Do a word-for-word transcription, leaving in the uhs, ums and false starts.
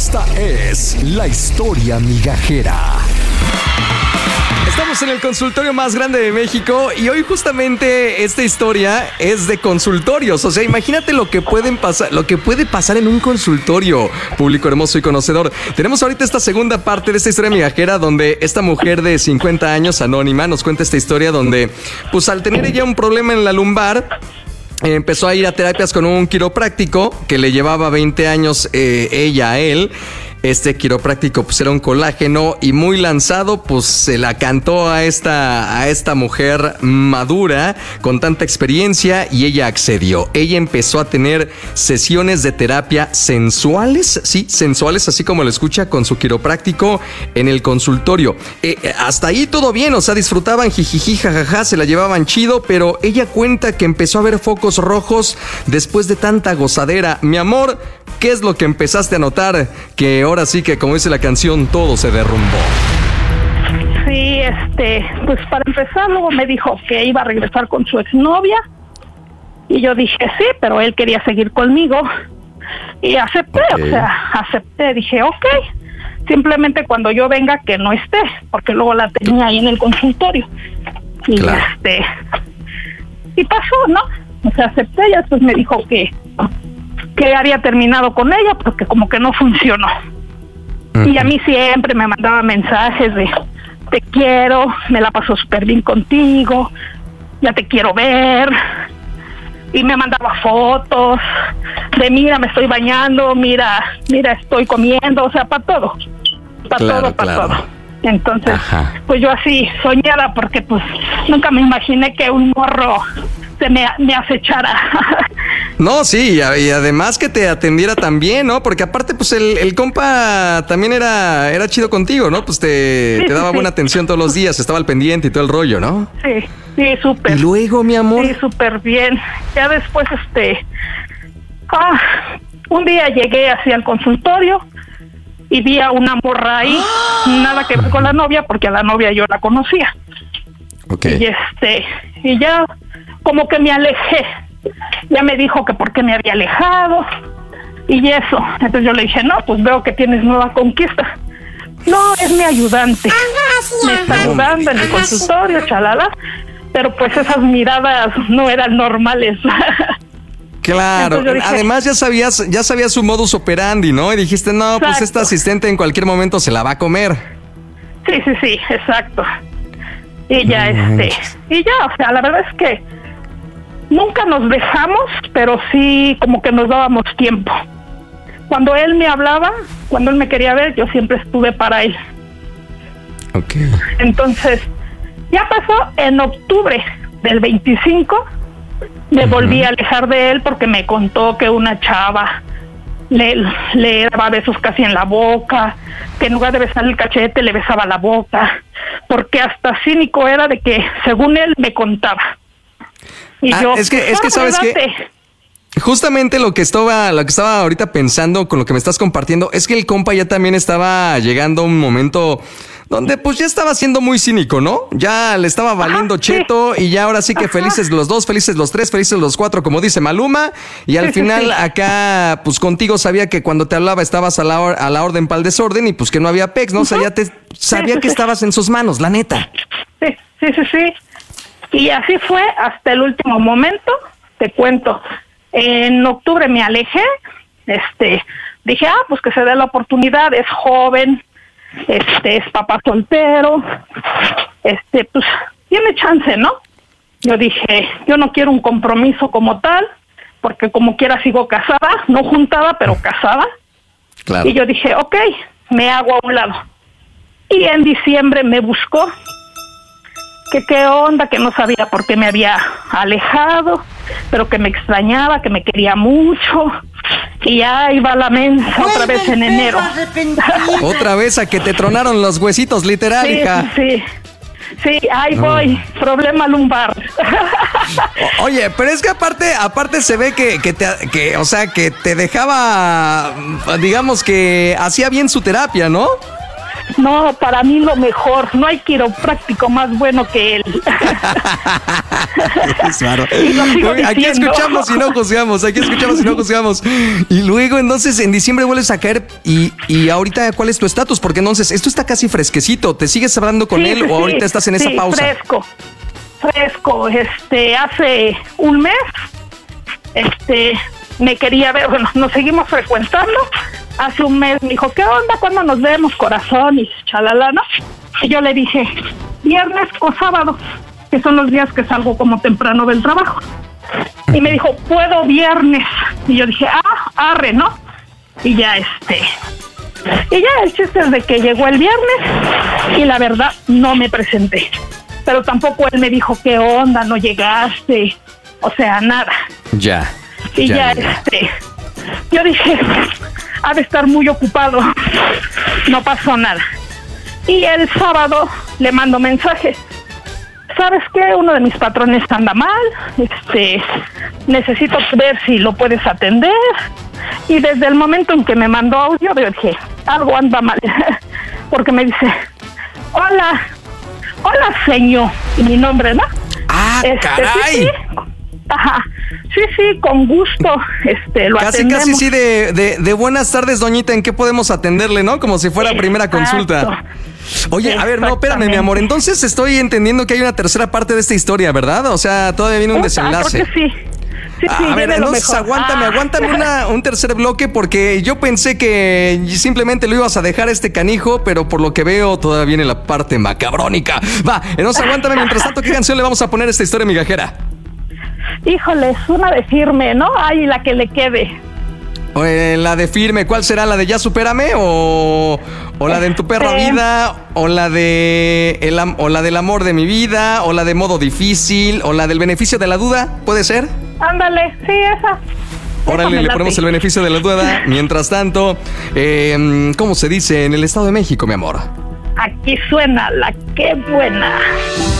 Esta es la historia migajera. Estamos en el consultorio más grande de México y hoy justamente esta historia es de consultorios. O sea, imagínate lo que pueden pasar, lo que puede pasar en un consultorio, público hermoso y conocedor. Tenemos ahorita esta segunda parte de esta historia migajera donde esta mujer de cincuenta años, anónima, nos cuenta esta historia donde, pues al tener ella un problema en la lumbar, eh, empezó a ir a terapias con un quiropráctico que le llevaba veinte años eh, ella a él. Este quiropráctico pues era un colágeno y muy lanzado pues se la cantó a esta, a esta mujer madura con tanta experiencia y ella accedió. Ella empezó a tener sesiones de terapia sensuales, sí, sensuales así como lo escucha, con su quiropráctico en el consultorio. Eh, hasta ahí todo bien, o sea, disfrutaban jijiji, jajaja, se la llevaban chido, pero ella cuenta que empezó a ver focos rojos después de tanta gozadera. Mi amor, ¿qué es lo que empezaste a notar? Que ahora sí que, como dice la canción, todo se derrumbó. Sí, este, pues para empezar, luego me dijo que iba a regresar con su exnovia. Y yo dije sí, pero él quería seguir conmigo. Y acepté, okay. o sea, acepté. Dije, ok, simplemente cuando yo venga que no esté, porque luego la tenía ahí en el consultorio. Y claro. este, y pasó, ¿no? O sea, acepté y después me dijo que... que había terminado con ella porque como que no funcionó. Uh-huh. Y a mí siempre me mandaba mensajes de te quiero, me la paso súper bien contigo, ya te quiero ver. Y me mandaba fotos de mira, me estoy bañando, mira, mira, estoy comiendo, o sea, para todo. Para claro, todo, para claro. todo. Entonces, Ajá. pues yo así soñaba porque pues nunca me imaginé que un morro se me, me acechara. No, sí, y además que te atendiera también, ¿no? Porque aparte, pues el, el compa también era, era chido contigo, ¿no? Pues te, sí, te daba sí, buena sí. atención todos los días, estaba al pendiente y todo el rollo, ¿no? Sí, sí, súper. ¿Y luego, mi amor? Sí, súper bien. Ya después, este... Ah, un día llegué así al consultorio y vi a una morra ahí, nada que ver con la novia, porque a la novia yo la conocía. Okay. Y este, y ya como que me alejé. Ya me dijo que por qué me había alejado y eso. Entonces yo le dije, no, pues veo que tienes nueva conquista. No, es mi ayudante. Me está ayudando en el consultorio, chalala. Pero pues esas miradas no eran normales. Claro, dije, además ya sabías, ya sabías su modus operandi, ¿no? Y dijiste, no, exacto. pues esta asistente en cualquier momento se la va a comer. Sí, sí, sí, exacto. Y ya, mm. este, y ya, o sea, la verdad es que nunca nos dejamos, pero sí como que nos dábamos tiempo. Cuando él me hablaba, cuando él me quería ver, yo siempre estuve para él. Ok. Entonces, ya pasó en octubre del veinticinco. Me uh-huh. volví a alejar de él porque me contó que una chava le, le daba besos casi en la boca, que en lugar de besarle el cachete le besaba la boca, porque hasta cínico era de que, según él, me contaba. Y ah, yo, es que, pues, es que sabes que justamente lo que estaba, lo que estaba ahorita pensando con lo que me estás compartiendo es que el compa ya también estaba llegando a un momento donde pues ya estaba siendo muy cínico, ¿no? Ya le estaba valiendo Ajá, cheto sí. y ya ahora sí que Ajá. felices los dos, felices los tres, felices los cuatro, como dice Maluma. Y al sí, final sí, sí. acá, pues contigo sabía que cuando te hablaba estabas a la, or- a la orden para el desorden y pues que no había pex, ¿no? Uh-huh. O sea, ya te sabía sí, sí, que sí. estabas en sus manos, la neta. Sí, sí, sí, sí. Y así fue hasta el último momento. Te cuento, en octubre me alejé, este, dije, ah, pues que se dé la oportunidad, es joven, este, es papá soltero, este, pues, tiene chance, ¿no? Yo dije, yo no quiero un compromiso como tal, porque como quiera sigo casada, no juntada, pero casada. Claro. Y yo dije, ok, me hago a un lado. Y en diciembre me buscó, que qué onda, que no sabía por qué me había alejado, pero que me extrañaba, que me quería mucho. Y ya iba a la mensa otra vez en enero. Otra vez a que te tronaron los huesitos, literal, sí, hija. Sí, sí, ahí no. voy, problema lumbar. O, oye, pero es que aparte, aparte se ve que, que te, que, o sea, que te dejaba, digamos que hacía bien su terapia, ¿no? No, para mí lo mejor. No hay quiropráctico más bueno que él. Claro. Aquí escuchamos y no juzgamos, aquí escuchamos y no juzgamos. Y luego, entonces, en diciembre vuelves a caer y, y ahorita, ¿cuál es tu estatus? Porque entonces, esto está casi fresquecito. ¿Te sigues hablando con sí, él sí, o ahorita estás en sí, esa pausa? fresco, fresco. Este, hace un mes, este, me quería ver, bueno, nos seguimos frecuentando. Hace un mes me dijo, ¿qué onda? ¿Cuándo nos vemos, corazón? Y chalala, ¿no? Y yo le dije, viernes o sábado, que son los días que salgo como temprano del trabajo. Y me dijo, puedo viernes. Y yo dije, ah, arre, ¿no? Y ya este... Y ya el chiste es de que llegó el viernes y la verdad no me presenté. Pero tampoco él me dijo, ¿qué onda? No llegaste. O sea, nada. Ya. Y ya, ya, ya. este... Yo dije, ha de estar muy ocupado. No pasó nada. Y el sábado le mando mensaje. ¿Sabes qué? Uno de mis patrones anda mal. Este, necesito ver si lo puedes atender. Y desde el momento en que me mandó audio, yo dije, algo anda mal. Porque me dice, hola, hola, señor. Y mi nombre, ¿no? ¡Ah, este, caray! Sí, sí. Ajá, sí, sí, con gusto, este, lo casi, atendemos. Casi, sí, de, de, de buenas tardes, doñita, ¿en qué podemos atenderle, no? Como si fuera Exacto. Primera consulta. Oye, a ver, no, espérame, mi amor, entonces estoy entendiendo que hay una tercera parte de esta historia, ¿verdad? O sea, todavía viene un desenlace. Creo que sí. Sí, sí, a ver, entonces aguántame, ah. aguántame una, un tercer bloque porque yo pensé que simplemente lo ibas a dejar este canijo, pero por lo que veo todavía viene la parte macabrónica. Va, entonces aguántame, mientras tanto, ¿qué canción le vamos a poner a esta historia migajera? Híjoles, una de Firme, ¿no? Ay, la que le quede. Eh, la de Firme, ¿cuál será? ¿La de Ya Supérame? ¿O, o la de En tu perra este... vida? ¿O la de el, o la del amor de mi vida? ¿O la de Modo Difícil? ¿O la del Beneficio de la Duda? ¿Puede ser? Ándale, sí, esa. Órale, le ponemos el beneficio de la duda. Mientras tanto, eh, ¿cómo se dice en el Estado de México, mi amor? Aquí suena la que buena.